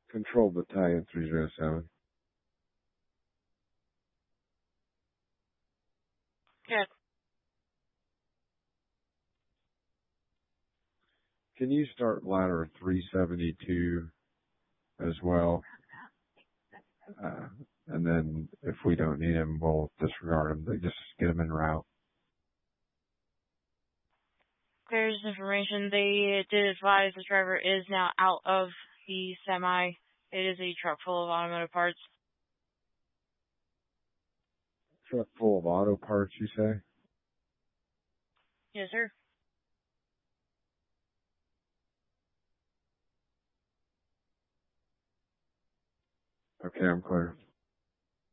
Control Battalion 307. Yeah. Can you start ladder 372 as well? And then if we don't need him, we'll disregard him. They just get him en route. There's information. They did advise the driver is now out of the semi. It is a truck full of automotive parts. Truck full of auto parts, you say? Yes, sir. Okay, I'm clear.